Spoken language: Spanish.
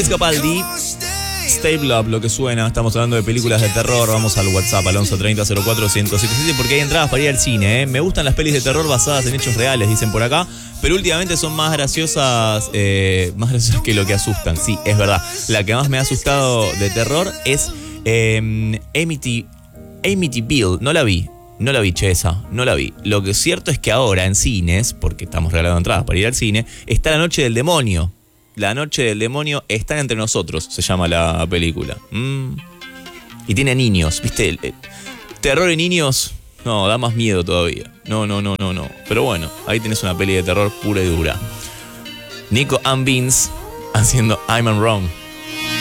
Luis Capaldi, Stable Up, lo que suena. Estamos hablando de películas de terror. Vamos al WhatsApp al 1130 04 1077 porque hay entradas para ir al cine. Me gustan las pelis de terror basadas en hechos reales, dicen por acá, pero últimamente son más graciosas que lo que asustan. Sí, es verdad. La que más me ha asustado de terror es Amityville. No la vi, che, esa. No la vi. Lo que es cierto es que ahora en cines, porque estamos regalando entradas para ir al cine, está La Noche del Demonio. La Noche del Demonio está entre nosotros, se llama la película. Y tiene niños, ¿viste? Terror y niños, no, da más miedo todavía. No. Pero bueno, ahí tenés una peli de terror pura y dura. Nico and Vince haciendo I'm Wrong.